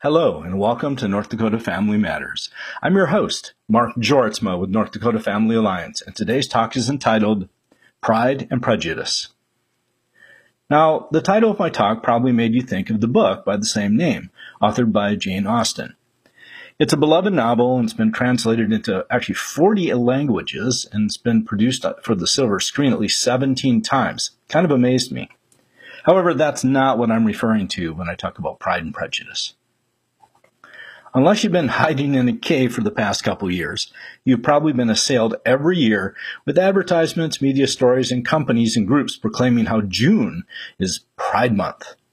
Hello, and welcome to North Dakota Family Matters. I'm your host, Mark Jortsma with North Dakota Family Alliance, and today's talk is entitled Pride and Prejudice. Now, the title of my talk probably made you think of the book by the same name, authored by Jane Austen. It's a beloved novel, and it's been translated into actually 40 languages, and it's been produced for the silver screen at least 17 times. Kind of amazed me. However, that's not what I'm referring to when I talk about Pride and Prejudice. Unless you've been hiding in a cave for the past couple of years, you've probably been assailed every year with advertisements, media stories, and companies and groups proclaiming how June is Pride Month.